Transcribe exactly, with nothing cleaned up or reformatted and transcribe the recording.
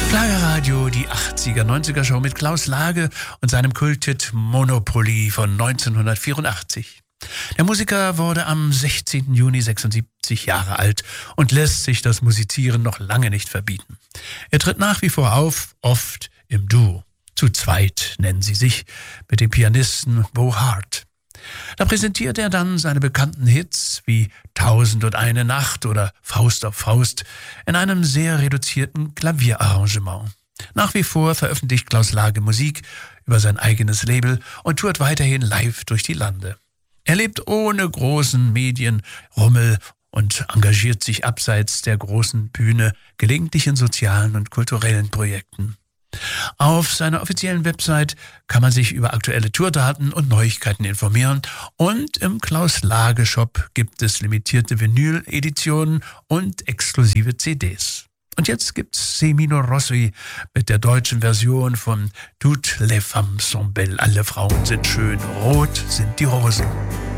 Schlagerradio, die achtziger, neunziger Show mit Klaus Lage und seinem Kulthit Monopoly von neunzehnhundertvierundachtzig. Der Musiker wurde am sechzehnten Juni sechsundsiebzig Jahre alt und lässt sich das Musizieren noch lange nicht verbieten. Er tritt nach wie vor auf, oft im Duo. Zu zweit nennen sie sich, mit dem Pianisten Beau Hart. Da präsentiert er dann seine bekannten Hits wie Tausend und eine Nacht oder Faust auf Faust in einem sehr reduzierten Klavierarrangement. Nach wie vor veröffentlicht Klaus Lage Musik über sein eigenes Label und tourt weiterhin live durch die Lande. Er lebt ohne großen Medienrummel und engagiert sich abseits der großen Bühne, gelegentlich in sozialen und kulturellen Projekten. Auf seiner offiziellen Website kann man sich über aktuelle Tourdaten und Neuigkeiten informieren und im Klaus Lage Shop gibt es limitierte Vinyl-Editionen und exklusive C Ds. Und jetzt gibt's Semino Rossi mit der deutschen Version von Toutes les femmes sont belles. Alle Frauen sind schön, rot sind die Rosen.